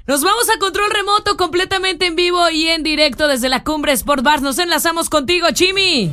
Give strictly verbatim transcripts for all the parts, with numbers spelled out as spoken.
Nos vamos a control remoto completamente en vivo y en directo desde la Cumbre Sport Bar. Nos enlazamos contigo, Chimi.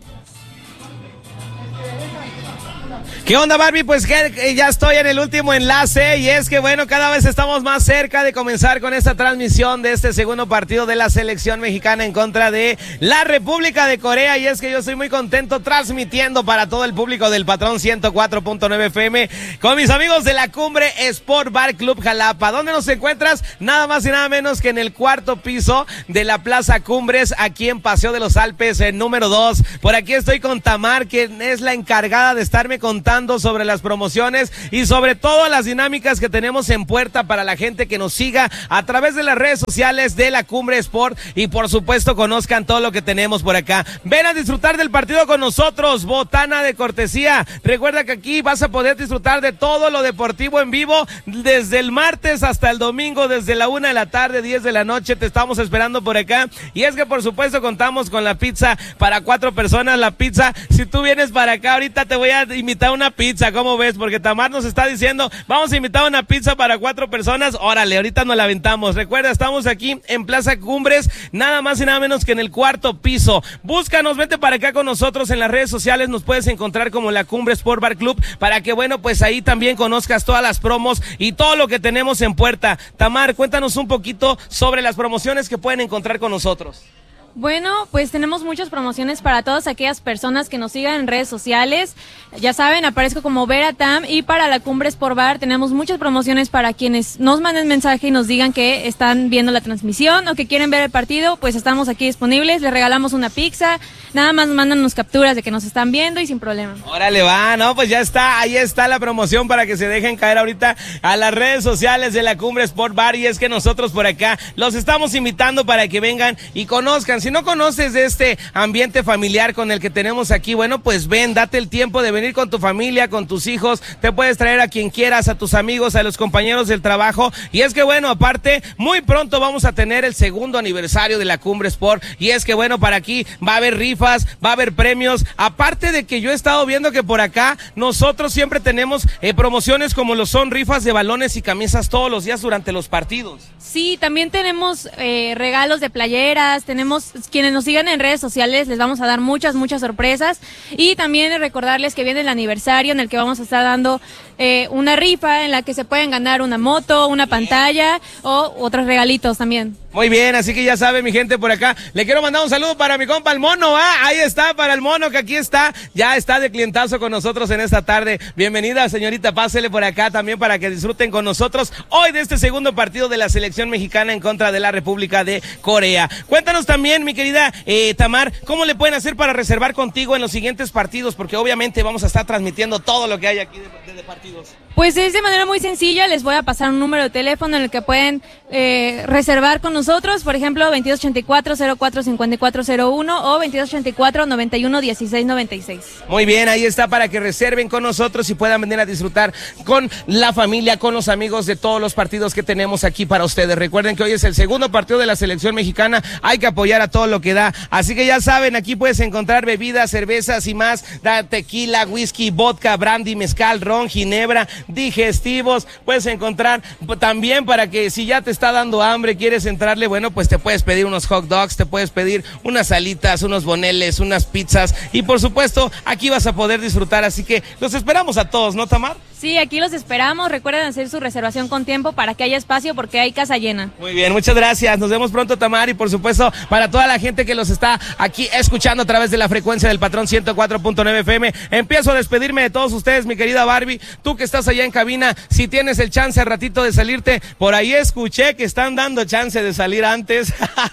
¿Qué onda, Barbie? Pues que ya estoy en el último enlace y es que bueno, cada vez estamos más cerca de comenzar con esta transmisión de este segundo partido de la selección mexicana en contra de la República de Corea, y es que yo estoy muy contento transmitiendo para todo el público del Patrón ciento cuatro punto nueve F M con mis amigos de la Cumbre Sport Bar Club Jalapa. ¿Dónde nos encuentras? Nada más y nada menos que en el cuarto piso de la Plaza Cumbres, aquí en Paseo de los Alpes, en número dos. Por aquí estoy con Tamar, quien es la encargada de estarme contando sobre las promociones y sobre todo las dinámicas que tenemos en puerta para la gente que nos siga a través de las redes sociales de la Cumbre Sport y por supuesto conozcan todo lo que tenemos por acá. Ven a disfrutar del partido con nosotros, botana de cortesía. Recuerda que aquí vas a poder disfrutar de todo lo deportivo en vivo desde el martes hasta el domingo, desde la una de la tarde, diez de la noche. Te estamos esperando por acá y es que por supuesto contamos con la pizza para cuatro personas. La pizza, si tú vienes para acá ahorita te voy a invitar una pizza, ¿cómo ves? Porque Tamar nos está diciendo, vamos a invitar una pizza para cuatro personas. Órale, ahorita nos la aventamos. Recuerda, estamos aquí en Plaza Cumbres, nada más y nada menos que en el cuarto piso. Búscanos, vete para acá con nosotros en las redes sociales, nos puedes encontrar como la Cumbre Sport Bar Club, para que bueno, pues ahí también conozcas todas las promos y todo lo que tenemos en puerta. Tamar, cuéntanos un poquito sobre las promociones que pueden encontrar con nosotros. Bueno, pues tenemos muchas promociones para todas aquellas personas que nos sigan en redes sociales. Ya saben, aparezco como Vera Tam, y para la Cumbre Sport Bar tenemos muchas promociones para quienes nos manden mensaje y nos digan que están viendo la transmisión o que quieren ver el partido, pues estamos aquí disponibles, les regalamos una pizza, nada más mándanos capturas de que nos están viendo y sin problema. Órale, va, no, pues ya está, ahí está la promoción para que se dejen caer ahorita a las redes sociales de la Cumbre Sport Bar, y es que nosotros por acá los estamos invitando para que vengan y conozcan. Si no conoces de este ambiente familiar con el que tenemos aquí, bueno, pues ven, date el tiempo de venir con tu familia, con tus hijos, te puedes traer a quien quieras, a tus amigos, a los compañeros del trabajo, y es que bueno, aparte, muy pronto vamos a tener el segundo aniversario de la Cumbre Sport, y es que bueno, para aquí va a haber rifas, va a haber premios, aparte de que yo he estado viendo que por acá nosotros siempre tenemos eh, promociones como lo son rifas de balones y camisas todos los días durante los partidos. Sí, también tenemos eh, regalos de playeras, tenemos, quienes nos sigan en redes sociales les vamos a dar muchas, muchas sorpresas, y también recordarles que viene el aniversario en el que vamos a estar dando eh, una rifa en la que se pueden ganar una moto, una pantalla o otros regalitos también. Muy bien, así que ya sabe mi gente por acá, le quiero mandar un saludo para mi compa el Mono, ¿ah? Ahí está, para el Mono que aquí está, ya está de clientazo con nosotros en esta tarde. Bienvenida señorita, pásele por acá también para que disfruten con nosotros hoy de este segundo partido de la selección mexicana en contra de la República de Corea. Cuéntanos también, mi querida eh, Tamar, ¿cómo le pueden hacer para reservar contigo en los siguientes partidos? Porque obviamente vamos a estar transmitiendo todo lo que hay aquí de, de, de partidos. Pues es de manera muy sencilla, les voy a pasar un número de teléfono en el que pueden eh, reservar con nosotros, por ejemplo, veintidós ochenta y cuatro, cero cuatro cincuenta y cuatro cero uno o veintidós ochenta y cuatro, noventa y uno, dieciséis noventa y seis. Muy bien, ahí está para que reserven con nosotros y puedan venir a disfrutar con la familia, con los amigos de todos los partidos que tenemos aquí para ustedes. Recuerden que hoy es el segundo partido de la selección mexicana, hay que apoyar a todo lo que da, así que ya saben, aquí puedes encontrar bebidas, cervezas y más, da tequila, whisky, vodka, brandy, mezcal, ron, ginebra, digestivos, puedes encontrar también para que si ya te está dando hambre, quieres entrarle, bueno, pues te puedes pedir unos hot dogs, te puedes pedir unas alitas, unos boneles, unas pizzas, y por supuesto, aquí vas a poder disfrutar, así que los esperamos a todos, ¿no, Tamar? Sí, aquí los esperamos, recuerden hacer su reservación con tiempo para que haya espacio porque hay casa llena. Muy bien, muchas gracias, nos vemos pronto, Tamar, y por supuesto, para toda la gente que los está aquí escuchando a través de la frecuencia del Patrón ciento cuatro punto nueve F M, empiezo a despedirme de todos ustedes, mi querida Barbie, tú que estás allá en cabina, si tienes el chance al ratito de salirte, por ahí escuché que están dando chance de salir antes,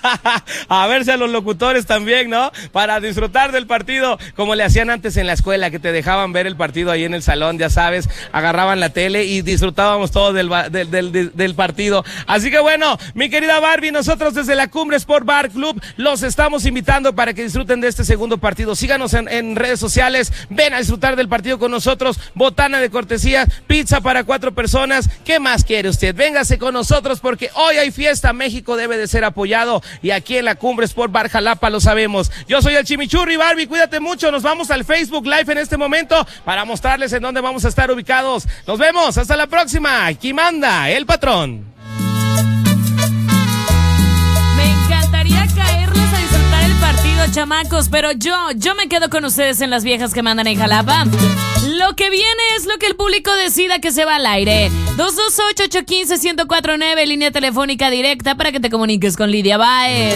a verse a los locutores también, ¿no? Para disfrutar del partido, como le hacían antes en la escuela, que te dejaban ver el partido ahí en el salón, ya sabes, agarraban la tele y disfrutábamos todos del, del, del, del partido. Así que bueno, mi querida Barbie, nosotros desde la Cumbre Sport Bar Club los estamos invitando para que disfruten de este segundo partido. Síganos en, en redes sociales, ven a disfrutar del partido con nosotros, botana de cortesía, pizza para cuatro personas. ¿Qué más quiere usted? Véngase con nosotros porque hoy hay fiesta, México debe de ser apoyado y aquí en la Cumbre Sport Bar Jalapa lo sabemos. Yo soy el Chimichurri, Barbie, cuídate mucho, nos vamos al Facebook Live en este momento para mostrarles en dónde vamos a estar ubicados. Nos vemos, hasta la próxima. Aquí manda el patrón. chamacos, pero yo, yo me quedo con ustedes en las viejas que mandan en Jalapa. Lo que viene es lo que el público decida que se va al aire. dos dos ocho, ocho uno cinco, uno cero cuatro nueve, línea telefónica directa para que te comuniques con Lidia Baez.